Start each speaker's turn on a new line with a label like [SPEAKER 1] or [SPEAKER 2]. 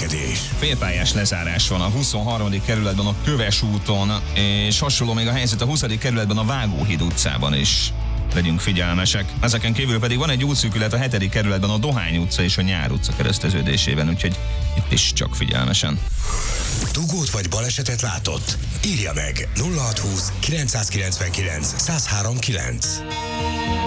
[SPEAKER 1] közlekedés.
[SPEAKER 2] Félpályás lezárás van a 23. kerületben a Köves úton, és hasonló még a helyzet a 20. kerületben a Vágóhíd utcában is. Legyünk figyelmesek. Ezeken kívül pedig van egy útszűkület a 7. kerületben a Dohány utca és a Nyár utca kereszteződésében, úgyhogy itt is csak figyelmesen.
[SPEAKER 1] Dugót vagy balesetet látott? Írja meg 0620 999 1039.